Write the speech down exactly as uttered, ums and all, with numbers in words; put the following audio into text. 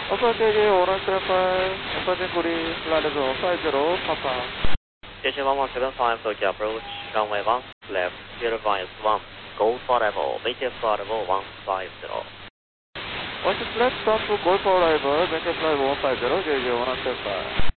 Approach J J one seven five, approaching Korea, flight level five zero, Papa. J J one one seven five, Tokyo approach, runway one, left, zero is one, go for level, maintain for level one five zero. Once flat, stop to go for arrival, maintain flight one five zero, J J one seven five.